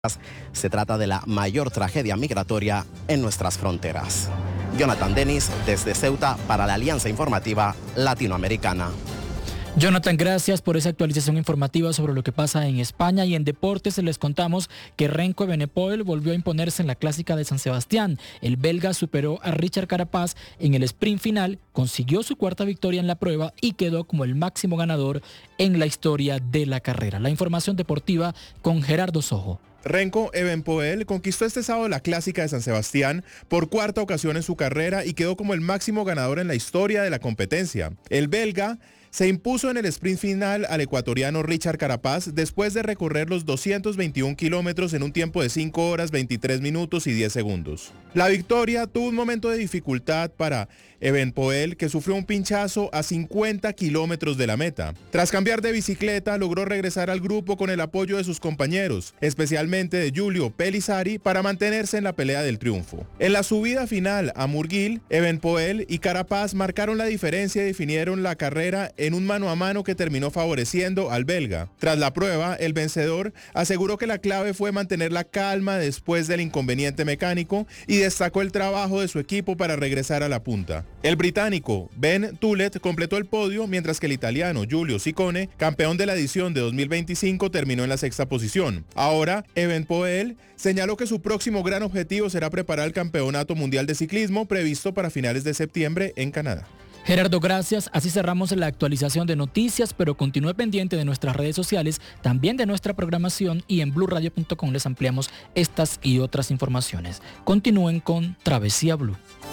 Se trata de la mayor tragedia migratoria en nuestras fronteras. Jonathan Denis, desde Ceuta, para la Alianza Informativa Latinoamericana. Jonathan, gracias por esa actualización informativa sobre lo que pasa en España. Y en deportes les contamos que Renko Evenepoel volvió a imponerse en la clásica de San Sebastián. El belga superó a Richard Carapaz en el sprint final, consiguió su cuarta victoria en la prueba y quedó como el máximo ganador en la historia de la carrera. La información deportiva con Gerardo Sojo. Renko Evenepoel conquistó este sábado la clásica de San Sebastián por cuarta ocasión en su carrera y quedó como el máximo ganador en la historia de la competencia. El belga se impuso en el sprint final al ecuatoriano Richard Carapaz después de recorrer los 221 kilómetros en un tiempo de 5 horas, 23 minutos y 10 segundos. La victoria tuvo un momento de dificultad para Evenepoel, que sufrió un pinchazo a 50 kilómetros de la meta. Tras cambiar de bicicleta, logró regresar al grupo con el apoyo de sus compañeros, especialmente de Giulio Pellizzari, para mantenerse en la pelea del triunfo. En la subida final a Murguil, Evenepoel y Carapaz marcaron la diferencia y definieron la carrera en un mano a mano que terminó favoreciendo al belga. Tras la prueba, el vencedor aseguró que la clave fue mantener la calma después del inconveniente mecánico y destacó el trabajo de su equipo para regresar a la punta. El británico Ben Tullet completó el podio, mientras que el italiano Giulio Ciccone, campeón de la edición de 2025, terminó en la sexta posición. Ahora, Evenepoel señaló que su próximo gran objetivo será preparar el Campeonato Mundial de Ciclismo previsto para finales de septiembre en Canadá. Gerardo, gracias. Así cerramos la actualización de noticias, pero continúe pendiente de nuestras redes sociales, también de nuestra programación, y en bluradio.com les ampliamos estas y otras informaciones. Continúen con Travesía Blue.